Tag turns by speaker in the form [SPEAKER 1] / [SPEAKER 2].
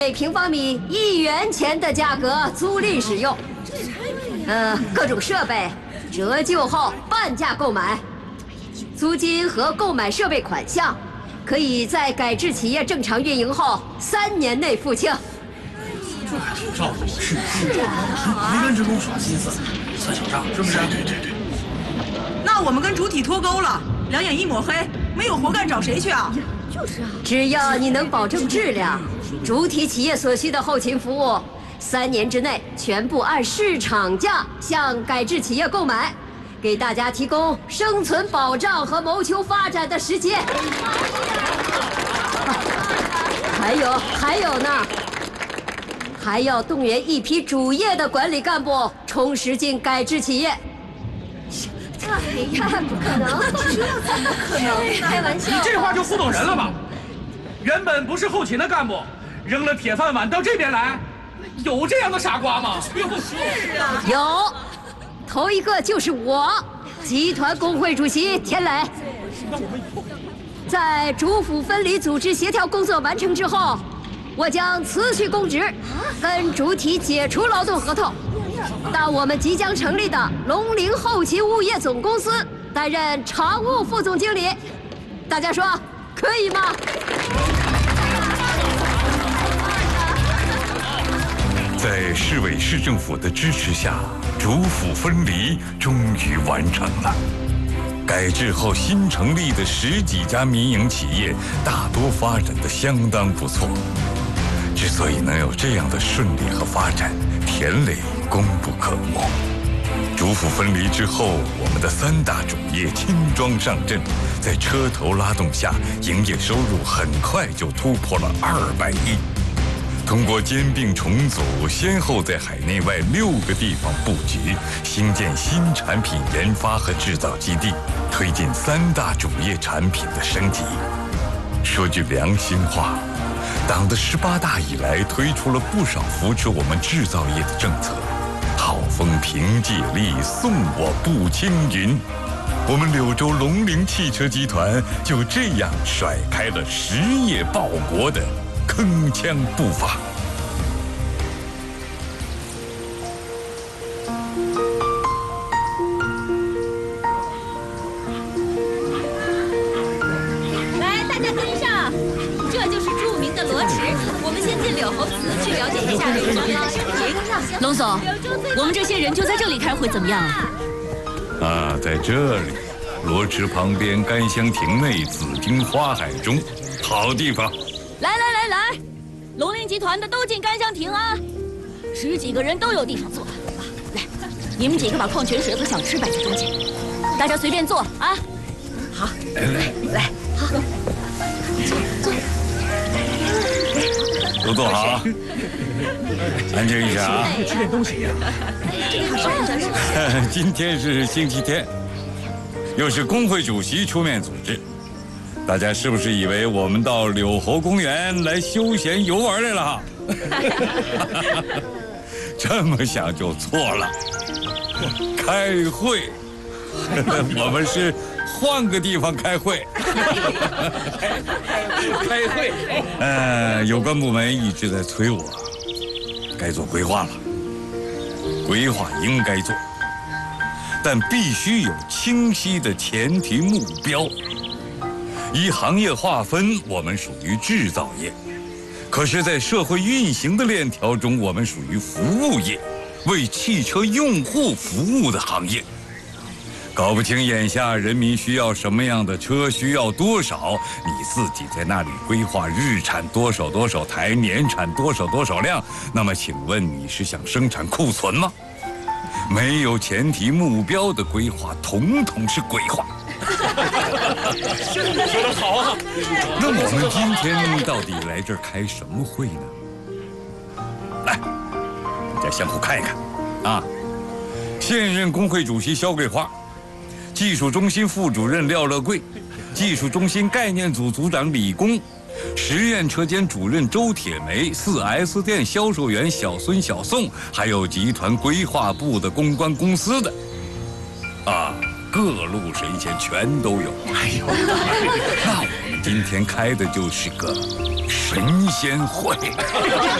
[SPEAKER 1] 每平方米1元钱的价格租赁使用。各种设备折旧后半价购买，租金和购买设备款项可以在改制企业正常运营后3年内付清。
[SPEAKER 2] 这还挺照顾我，是没跟职工耍心思，算小账是不是？对。
[SPEAKER 3] 那我们跟主体脱钩了，两眼一抹黑，没有活干找谁去啊？
[SPEAKER 1] 就是啊，只要你能保证质量，主体企业所需的后勤服务，3年之内全部按市场价向改制企业购买，给大家提供生存保障和谋求发展的时间。还有呢，还要动员一批主业的管理干部充实进改制企业。哎呀，不可能，这怎么可能？开玩笑！
[SPEAKER 2] 你这话就糊弄人了吧？原本不是后勤的干部，扔了铁饭碗到这边来，有这样的傻瓜吗？
[SPEAKER 3] 是啊，
[SPEAKER 1] 有，头一个就是我，集团工会主席田磊。在主辅分离组织协调工作完成之后，我将辞去公职，跟主体解除劳动合同，到我们即将成立的龙陵后勤物业总公司担任常务副总经理。大家说可以吗？
[SPEAKER 4] 在市委市政府的支持下，主辅分离终于完成了。改制后新成立的10几家民营企业，大多发展得相当不错。之所以能有这样的顺利和发展，田磊功不可没。主辅分离之后，我们的3大主业轻装上阵，在车头拉动下，营业收入很快就突破了200亿。通过兼并重组，先后在海内外6个地方布局，兴建新产品研发和制造基地，推进3大主业产品的升级。说句良心话，党的18大以来推出了不少扶持我们制造业的政策，好风凭借力，送我步青云。我们柳州龙陵汽车集团就这样甩开了实业报国的铿锵步伐。
[SPEAKER 5] 来，大家跟上，这就是著名的罗池。我们先进柳侯祠去了解一下柳州原来。
[SPEAKER 6] 龙总，我们这些人就在这里开会，怎么样啊？
[SPEAKER 4] 在这里，罗池旁边，甘香亭内，紫荆花海中，好地方。
[SPEAKER 6] 来，龙陵集团的都进甘香亭啊！10几个人都有地方坐。来，你们几个把矿泉水和小吃摆在中间，大家随便坐啊。好，来，好，坐，
[SPEAKER 4] 都坐好，安静一下啊！
[SPEAKER 2] 吃点东西呀。
[SPEAKER 4] 今天是星期天，又是工会主席出面组织。大家是不是以为我们到柳侯公园来休闲游玩来了？这么想就错了。开会，我们是换个地方开会。
[SPEAKER 2] 开会。
[SPEAKER 4] 有关部门一直在催我，该做规划了。规划应该做，但必须有清晰的前提目标。依行业划分，我们属于制造业，可是，在社会运行的链条中，我们属于服务业，为汽车用户服务的行业。搞不清眼下人民需要什么样的车，需要多少，你自己在那里规划日产多少台，年产多少辆，那么请问你是想生产库存吗？没有前提目标的规划，统统是鬼话。
[SPEAKER 2] 说得好啊！
[SPEAKER 4] 那我们今天到底来这儿开什么会呢？来，大家相互看一看啊！现任工会主席肖桂花，技术中心副主任廖乐贵，技术中心概念组组长李工，实验车间主任周铁梅，4S 店销售员小孙小宋，还有集团规划部的公关公司的，各路神仙全都有。哎呦，那我们今天开的就是个神仙会。